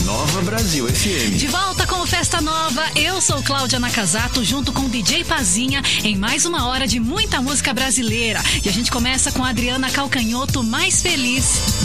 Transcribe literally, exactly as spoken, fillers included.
Nova Brasil F M. De volta com o Festa Nova, eu sou Cláudia Nakazato, junto com o D J Pazinha, em mais uma hora de muita música brasileira. E a gente começa com a Adriana Calcanhoto, Mais Feliz.